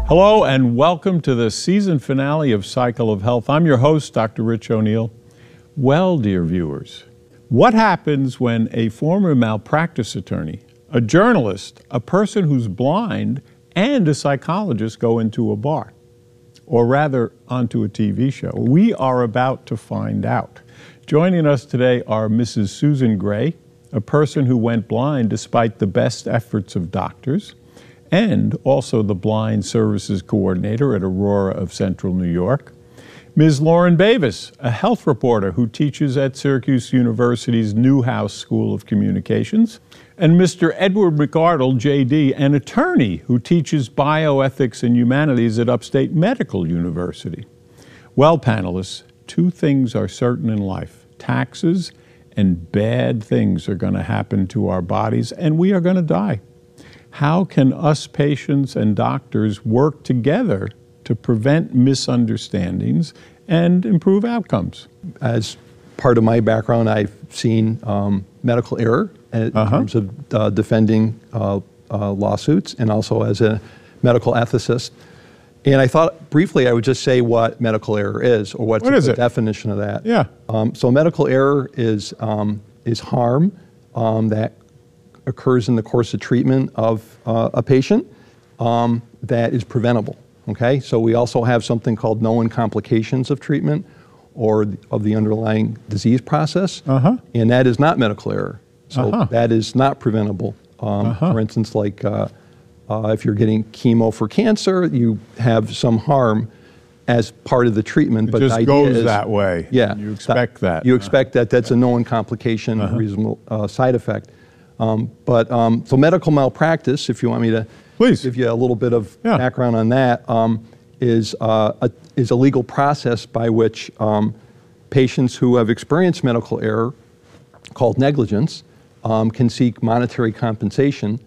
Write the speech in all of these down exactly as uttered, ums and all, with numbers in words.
Hello and welcome to the season finale of Cycle of Health. I'm your host, Doctor Rich O'Neill. Well, dear viewers, what happens when a former malpractice attorney, a journalist, a person who's blind, and a psychologist go into a bar? Or rather, onto a T V show? We are about to find out. Joining us today are Missus Susan Gray, a person who went blind despite the best efforts of doctors, and also the Blind Services Coordinator at Aurora of Central New York. Miz Lauren Bavis, a health reporter who teaches at Syracuse University's Newhouse School of Communications. And Mister Edward McArdle, J D, an attorney who teaches bioethics and humanities at Upstate Medical University. Well, panelists, two things are certain in life. Taxes and bad things are going to happen to our bodies, and we are going to die. How can us patients and doctors work together to prevent misunderstandings and improve outcomes? As part of my background, I've seen um, medical error in uh-huh. terms of uh, defending uh, uh, lawsuits, and also as a medical ethicist. And I thought briefly I would just say what medical error is, or what's what the is definition of that. Yeah. Um, so medical error is um, is harm um, that occurs in the course of treatment of uh, a patient um, that is preventable. Okay, so we also have something called known complications of treatment or of the underlying disease process, uh-huh. and that is not medical error. So uh-huh. that is not preventable. Um, uh-huh. For instance, like uh, uh, if you're getting chemo for cancer, you have some harm as part of the treatment. It but just the idea goes is, that way. Yeah, you expect that. You expect that. That's a known complication, uh-huh. reasonable uh, side effect. Um, but um, so medical malpractice, if you want me to Please. give you a little bit of yeah. background on that, um, is uh, a, is a legal process by which um, patients who have experienced medical error, called negligence, um, can seek monetary compensation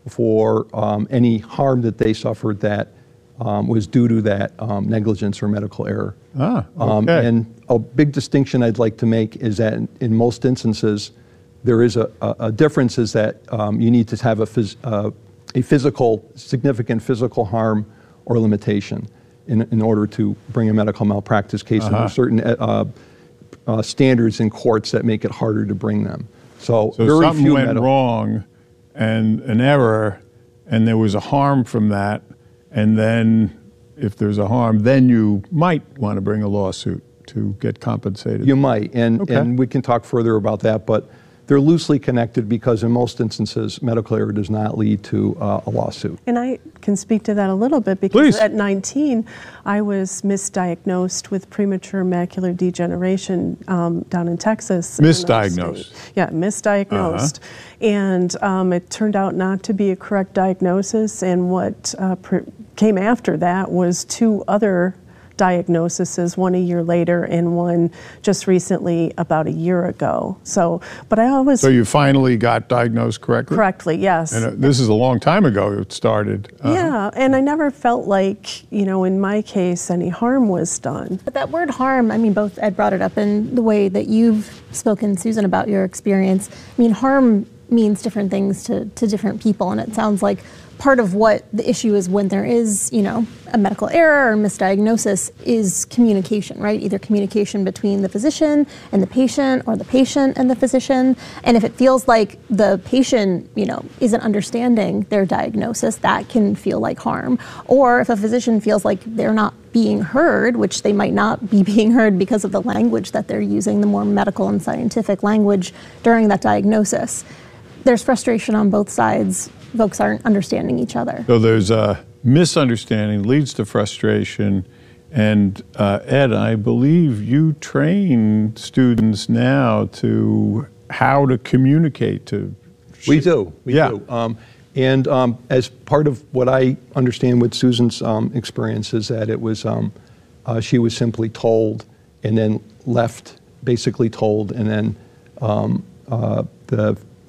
for um, any harm that they suffered that um, was due to that um, negligence or medical error. Ah, okay. Um, and a big distinction I'd like to make is that in, in most instances, there is a, a, a difference is that um, you need to have a, phys, uh, a physical, significant physical harm or limitation in, in order to bring a medical malpractice case. Uh-huh. And there are certain uh, uh, standards in courts that make it harder to bring them. So, so very something few went medical- wrong and an error, and there was a harm from that, and then if there's a harm, then you might want to bring a lawsuit to get compensated. You might, and, okay. and we can talk further about that, but they're loosely connected because in most instances, medical error does not lead to uh, a lawsuit. And I can speak to that a little bit because Please. At nineteen, I was misdiagnosed with premature macular degeneration um, down in Texas. Misdiagnosed? In yeah, misdiagnosed. Uh-huh. And um, it turned out not to be a correct diagnosis, and what uh, pr- came after that was two other diagnoses, one a year later and one just recently about a year ago. So, but I always... So you finally got diagnosed correctly? Correctly, yes. And uh, this is a long time ago it started. Uh-huh. Yeah, and I never felt like, you know, in my case, any harm was done. But that word harm, I mean, both Ed brought it up in the way that you've spoken, Susan, about your experience. I mean, harm means different things to, to different people, and it sounds like part of what the issue is when there is, you know, a medical error or misdiagnosis is communication, right? Either communication between the physician and the patient or the patient and the physician. And if it feels like the patient, you know, isn't understanding their diagnosis, that can feel like harm. Or if a physician feels like they're not being heard, which they might not be being heard because of the language that they're using, the more medical and scientific language during that diagnosis, there's frustration on both sides. Folks aren't understanding each other. So there's a misunderstanding, leads to frustration. And uh, Ed, I believe you train students now to how to communicate to... We do, we yeah. do. Um, and um, as part of what I understand with Susan's um, experience is that it was, um, uh, she was simply told and then left, basically told, and then um, uh, the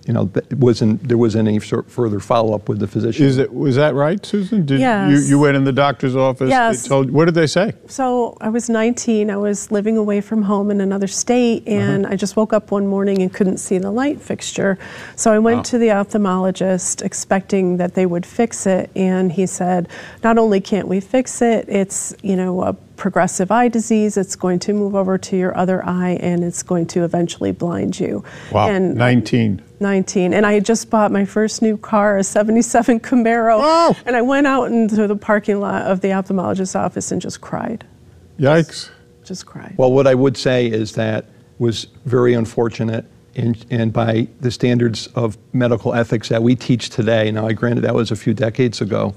you know, th- wasn't there wasn't any sort further follow-up with the physician. Is it, was that right, Susan? Did Yes. you, you went in the doctor's office? Yes. They told, what did they say? So I was nineteen. I was living away from home in another state, and Uh-huh. I just woke up one morning and couldn't see the light fixture. So I went Wow. to the ophthalmologist expecting that they would fix it, and he said, not only can't we fix it, it's, you know, a progressive eye disease. It's going to move over to your other eye, and it's going to eventually blind you. Wow, And nineteen. nineteen, and I had just bought my first new car, a seventy-seven Camaro, Oh. and I went out into the parking lot of the ophthalmologist's office and just cried, Yikes. just cried. Well, what I would say is that was very unfortunate, and, and by the standards of medical ethics that we teach today, now I granted that was a few decades ago,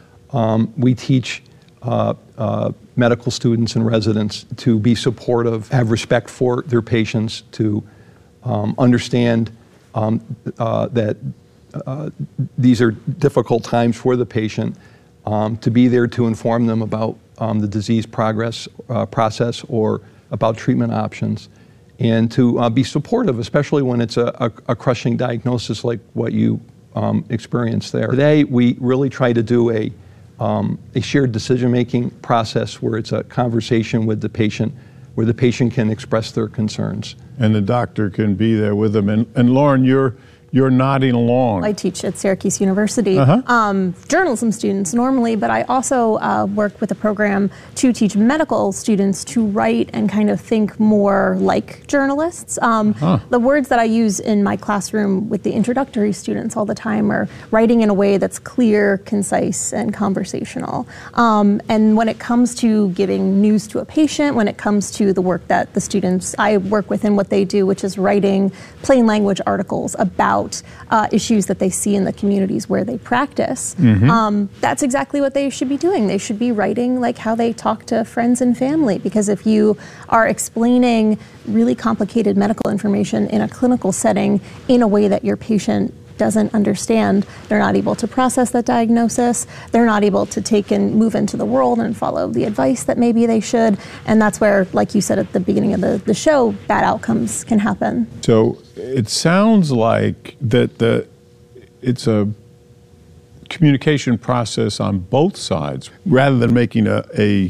um, we teach uh, uh, medical students and residents to be supportive, have respect for their patients, to um, understand um, uh, that uh, these are difficult times for the patient, um, to be there to inform them about um, the disease progress uh, process or about treatment options, and to uh, be supportive, especially when it's a, a, a crushing diagnosis like what you um, experienced there. Today, we really try to do a, um, a shared decision-making process where it's a conversation with the patient, where the patient can express their concerns. And the doctor can be there with them. And, and Lauren, you're, you're nodding along. I teach at Syracuse University, Uh-huh. um, journalism students normally, but I also uh, work with a program to teach medical students to write and kind of think more like journalists. Um, Huh. The words that I use in my classroom with the introductory students all the time are writing in a way that's clear, concise, and conversational. Um, and when it comes to giving news to a patient, when it comes to the work that the students I work with and what they do, which is writing plain language articles about Uh, issues that they see in the communities where they practice. Mm-hmm. Um, that's exactly what they should be doing. They should be writing like how they talk to friends and family, because if you are explaining really complicated medical information in a clinical setting in a way that your patient doesn't understand, they're not able to process that diagnosis, they're not able to take and move into the world and follow the advice that maybe they should, and that's where, like you said at the beginning of the, the show, bad outcomes can happen. So it sounds like that the it's a communication process on both sides. Rather than making a, a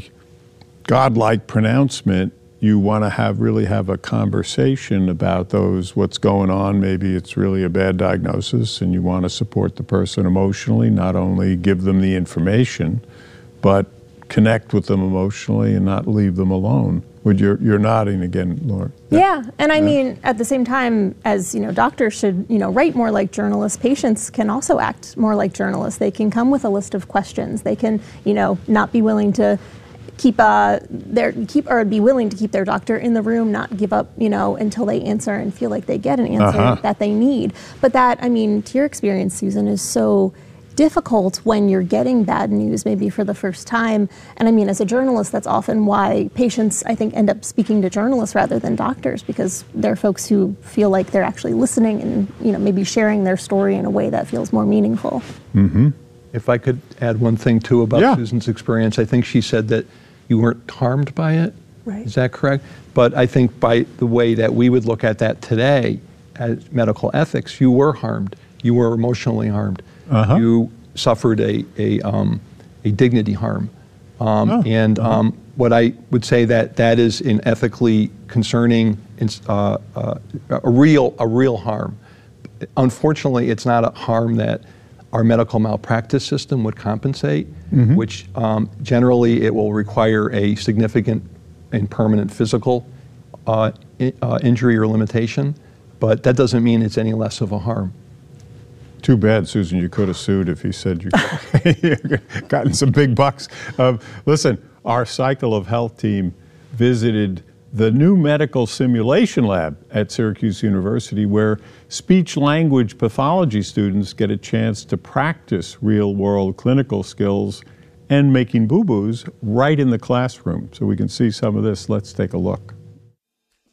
godlike pronouncement, you want to have really have a conversation about those, what's going on. Maybe it's really a bad diagnosis and you want to support the person emotionally, not only give them the information, but connect with them emotionally and not leave them alone. Would you're, you're nodding again, Laura. Yeah, and I mean, at the same time, as you know, doctors should, you know, write more like journalists. Patients can also act more like journalists. They can come with a list of questions. They can, you know, not be willing to keep uh, their keep or be willing to keep their doctor in the room, not give up, you know, until they answer and feel like they get an answer Uh-huh. that they need. But that, I mean, to your experience, Susan, is so difficult when you're getting bad news maybe for the first time. And I mean, as a journalist, that's often why patients, I think, end up speaking to journalists rather than doctors, because they're folks who feel like they're actually listening and, you know, maybe sharing their story in a way that feels more meaningful. Mm-hmm. If I could add one thing too about Yeah. Susan's experience, I think she said that you weren't harmed by it. Right. Is that correct? But I think by the way that we would look at that today as medical ethics, you were harmed. You were emotionally harmed. Uh-huh. You suffered a a, um, a dignity harm. Um, Oh, and uh-huh. um, what I would say that that is an ethically concerning, uh, uh, a real a real harm. Unfortunately, it's not a harm that our medical malpractice system would compensate, Mm-hmm. which um, generally it will require a significant and permanent physical uh, I- uh, injury or limitation, but that doesn't mean it's any less of a harm. Too bad, Susan, you could have sued if he said you could gotten some big bucks. Um, listen, our Cycle of Health team visited the new medical simulation lab at Syracuse University, where speech-language pathology students get a chance to practice real-world clinical skills and making boo-boos right in the classroom. So we can see some of this. Let's take a look.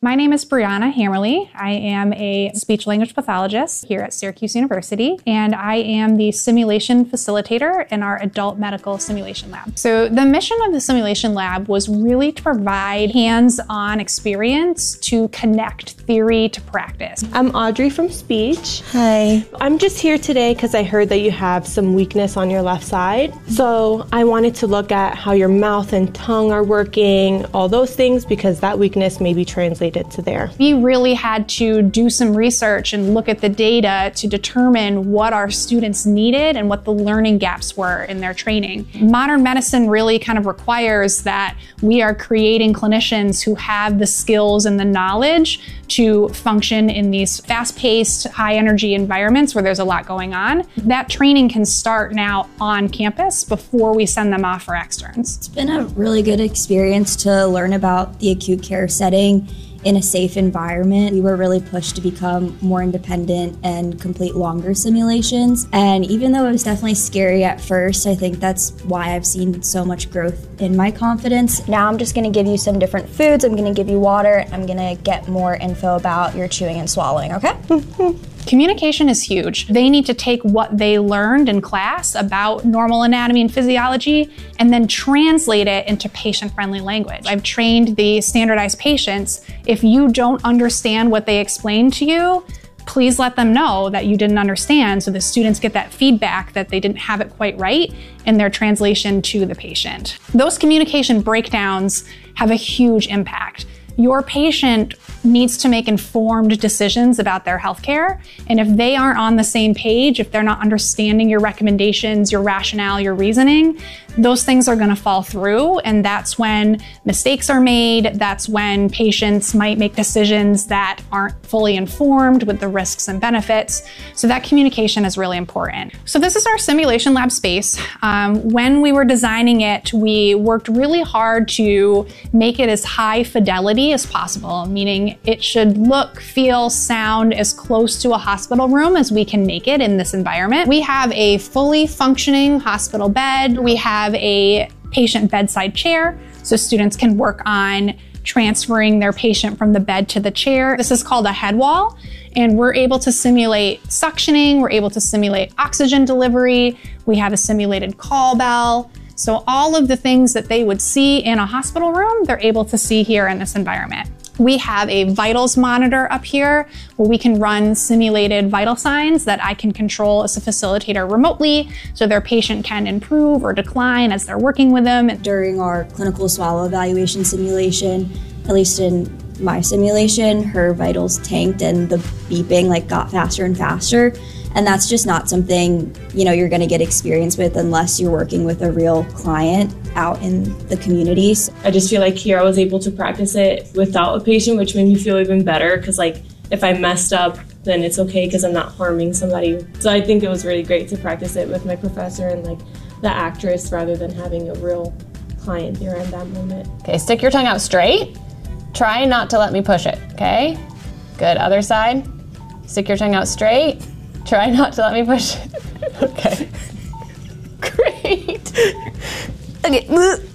My name is Brianna Hammerly. I am a speech language pathologist here at Syracuse University, and I am the simulation facilitator in our adult medical simulation lab. So the mission of the simulation lab was really to provide hands-on experience to connect theory to practice. I'm Audrey from speech. Hi. I'm just here today because I heard that you have some weakness on your left side. So I wanted to look at how your mouth and tongue are working, all those things, because that weakness may be translated to there. We really had to do some research and look at the data to determine what our students needed and what the learning gaps were in their training. Modern medicine really kind of requires that we are creating clinicians who have the skills and the knowledge to function in these fast-paced, high-energy environments where there's a lot going on. That training can start now on campus before we send them off for externs. It's been a really good experience to learn about the acute care setting in a safe environment. We were really pushed to become more independent and complete longer simulations. And even though it was definitely scary at first, I think that's why I've seen so much growth in my confidence. Now I'm just gonna give you some different foods, I'm gonna give you water, I'm gonna get more info about your chewing and swallowing, okay? Communication is huge. They need to take what they learned in class about normal anatomy and physiology and then translate it into patient-friendly language. I've trained the standardized patients. If you don't understand what they explained to you, please let them know that you didn't understand so the students get that feedback that they didn't have it quite right in their translation to the patient. Those communication breakdowns have a huge impact. Your patient needs to make informed decisions about their healthcare. And if they aren't on the same page, if they're not understanding your recommendations, your rationale, your reasoning, those things are gonna fall through. And that's when mistakes are made. That's when patients might make decisions that aren't fully informed with the risks and benefits. So that communication is really important. So this is our simulation lab space. Um, when we were designing it, we worked really hard to make it as high fidelity as possible, meaning it should look, feel, sound as close to a hospital room as we can make it in this environment. We have a fully functioning hospital bed. We have a patient bedside chair, so students can work on transferring their patient from the bed to the chair. This is called a head wall, and we're able to simulate suctioning, we're able to simulate oxygen delivery, we have a simulated call bell. So all of the things that they would see in a hospital room, they're able to see here in this environment. We have a vitals monitor up here where we can run simulated vital signs that I can control as a facilitator remotely so their patient can improve or decline as they're working with them. During our clinical swallow evaluation simulation, at least in my simulation, her vitals tanked and the beeping like got faster and faster. And that's just not something, you know, you're gonna get experience with unless you're working with a real client out in the communities. I just feel like here I was able to practice it without a patient, which made me feel even better because like if I messed up, then it's okay because I'm not harming somebody. So I think it was really great to practice it with my professor and like the actress rather than having a real client there at that moment. Okay, stick your tongue out straight. Try not to let me push it, okay? Good, other side. Stick your tongue out straight. Try not to let me push it. Okay. Great. Okay.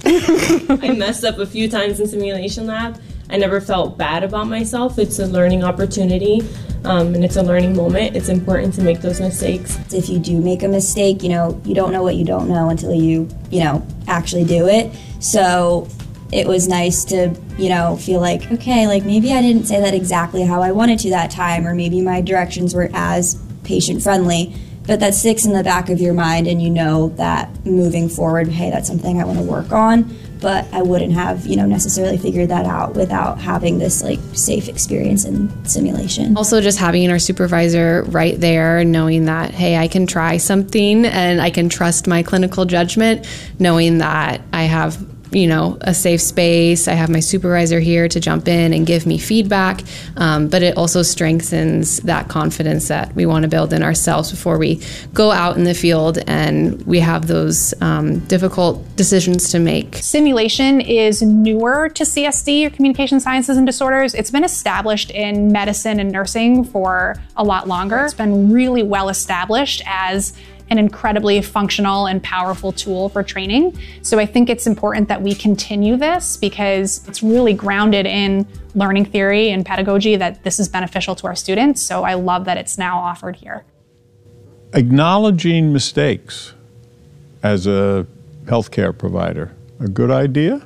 I messed up a few times in simulation lab. I never felt bad about myself. It's a learning opportunity um, and it's a learning moment. It's important to make those mistakes. If you do make a mistake, you know, you don't know what you don't know until you, you know, actually do it. So it was nice to, you know, feel like, okay, like maybe I didn't say that exactly how I wanted to that time, or maybe my directions were as patient-friendly, but that sticks in the back of your mind and you know that moving forward, hey, that's something I want to work on, but I wouldn't have, you know, necessarily figured that out without having this like safe experience in simulation. Also just having our supervisor right there, knowing that, hey, I can try something and I can trust my clinical judgment, knowing that I have, you know, a safe space. I have my supervisor here to jump in and give me feedback, um, but it also strengthens that confidence that we want to build in ourselves before we go out in the field and we have those um, difficult decisions to make. Simulation is newer to C S D, or communication sciences and disorders. It's been established in medicine and nursing for a lot longer. It's been really well established as an incredibly functional and powerful tool for training. So I think it's important that we continue this because it's really grounded in learning theory and pedagogy that this is beneficial to our students. So I love that it's now offered here. Acknowledging mistakes as a healthcare provider, a good idea?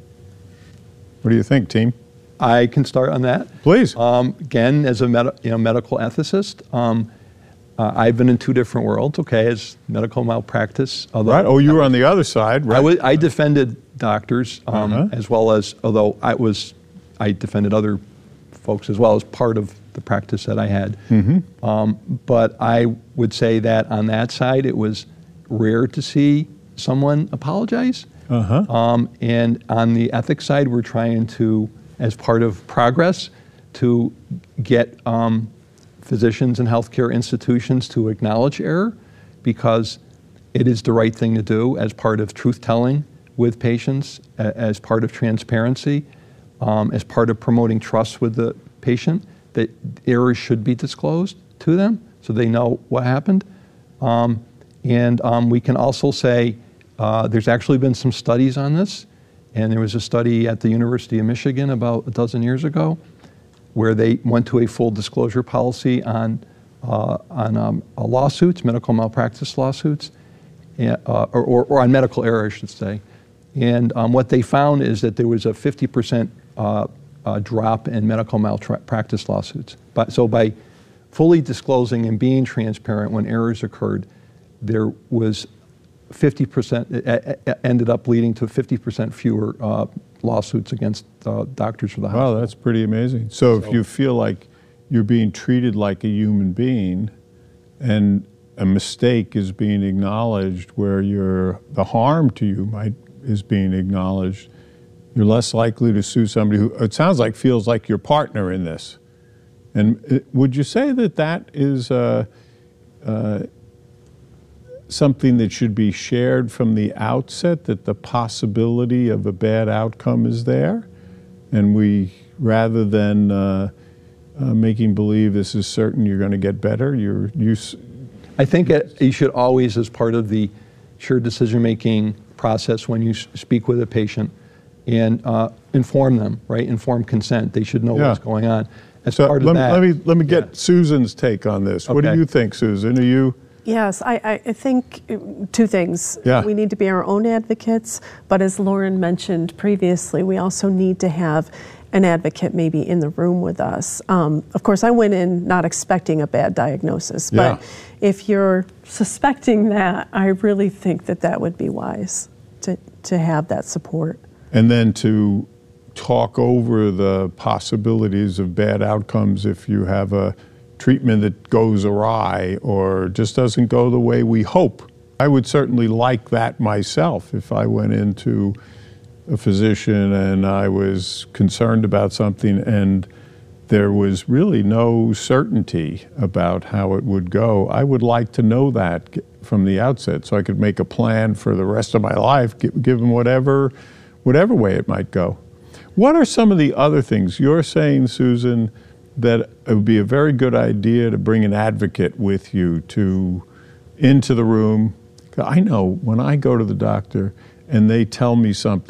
What do you think, team? I can start on that. Please. Um, again, as a med you know, medical ethicist, um, uh, I've been in two different worlds, okay, as medical malpractice. Although Right. Oh, you were on the other side, right? I, was, I defended doctors um, Uh-huh. as well as, although I was, I defended other folks as well as part of the practice that I had. Mm-hmm. Um, but I would say that on that side, it was rare to see someone apologize. Uh-huh. Um, and on the ethics side, we're trying to, as part of progress, to get um, physicians and healthcare institutions to acknowledge error, because it is the right thing to do as part of truth-telling with patients, a- as part of transparency, um, as part of promoting trust with the patient, that errors should be disclosed to them so they know what happened. Um, and um, we can also say, uh, there's actually been some studies on this, and there was a study at the University of Michigan about a dozen years ago where they went to a full disclosure policy on, uh, on um, uh, lawsuits, medical malpractice lawsuits, uh, or, or, or on medical error, I should say. And um, what they found is that there was a fifty percent uh, uh, drop in medical malpractice lawsuits. But, so by fully disclosing and being transparent when errors occurred, there was fifty percent, it ended up leading to fifty percent fewer uh, lawsuits against uh, doctors for the hospital. Wow, that's pretty amazing. So, So- if you feel like you're being treated like a human being and a mistake is being acknowledged where you're, the harm to you might is being acknowledged, you're less likely to sue somebody who, it sounds like, feels like your partner in this. And uh, would you say that that is uh, uh, something that should be shared from the outset, that the possibility of a bad outcome is there? And we, rather than uh, uh, making believe this is certain you're going to get better, you're, you s- I think it, you should always, as part of the shared decision-making process when you s- speak with a patient, and uh, inform them, right? Inform consent. They should know Yeah. what's going on. As So part let of me, that, let me, let me get Yeah. Susan's take on this. What do Okay. you think, Susan? Are you? Yes, I, I I think uh, two things. Yeah. We need to be our own advocates, but as Lauren mentioned previously, we also need to have an advocate maybe in the room with us. Um, of course, I went in not expecting a bad diagnosis, Yeah. but if you're suspecting that, I really think that that would be wise to, to have that support. And then to talk over the possibilities of bad outcomes if you have a treatment that goes awry or just doesn't go the way we hope. I would certainly like that myself if I went into a physician and I was concerned about something and there was really no certainty about how it would go. I would like to know that from the outset so I could make a plan for the rest of my life, give, give them whatever, whatever way it might go. What are some of the other things? You're saying, Susan, that it would be a very good idea to bring an advocate with you to into the room. I know when I go to the doctor and they tell me something